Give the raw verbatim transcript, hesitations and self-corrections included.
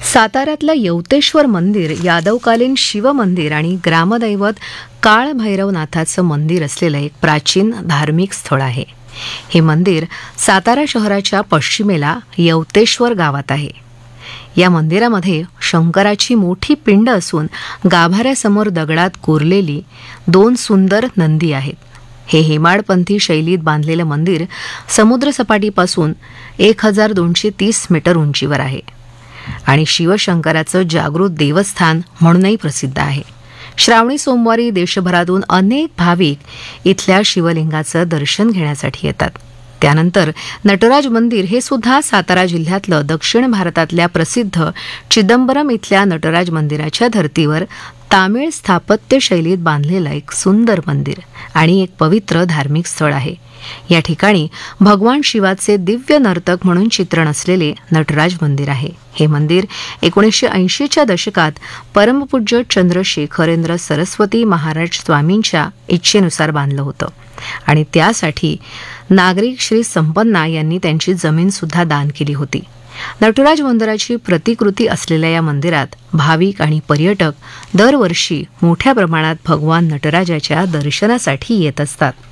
साताऱ्यातलं यवतेश्वर मंदिर यादवकालीन शिवमंदिर आणि ग्रामदैवत काळभैरवनाथाचं मंदिर असलेलं एक प्राचीन धार्मिक स्थळ आहे. हे मंदिर सातारा शहराच्या पश्चिमेला यवतेश्वर गावात आहे. या मंदिरामध्ये शंकराची मोठी पिंड असून गाभाऱ्यासमोर दगडात कोरलेली दोन सुंदर नंदी आहेत. हे हेमाडपंथी शैलीत बांधलेलं मंदिर समुद्रसपाटीपासून एक हजार दोनशे तीस मीटर उंचीवर आहे आणि शिवशंकराचं जागृत देवस्थान म्हणूनही प्रसिद्ध आहे. श्रावणी सोमवारी देशभरातून अनेक भाविक इथल्या शिवलिंगाचं दर्शन घेण्यासाठी येतात. त्यानंतर नटराज मंदिर हे सुद्धा सातारा जिल्ह्यातलं दक्षिण भारतातल्या प्रसिद्ध चिदंबरम इथल्या नटराज मंदिराच्या धर्तीवर तामिळ स्थापत्य शैलीत बांधलेलं एक सुंदर मंदिर आणि एक पवित्र धार्मिक स्थळ आहे. या ठिकाणी भगवान शिवाचे दिव्य नर्तक म्हणून चित्रण असलेले नटराज मंदिर आहे. हे मंदिर एकोणीसशे ऐंशीच्या दशकात परमपूज्य चंद्रशेखरेंद्र सरस्वती महाराज स्वामींच्या इच्छेनुसार बांधलं होतं आणि त्यासाठी नागरिक श्री संपन्ना यांनी त्यांची जमीन सुद्धा दान केली होती. नटराज मंदिराची प्रतिकृती असलेल्या या मंदिरात भाविक आणि पर्यटक दरवर्षी मोठ्या प्रमाणात भगवान नटराजाच्या दर्शनासाठी येत असतात.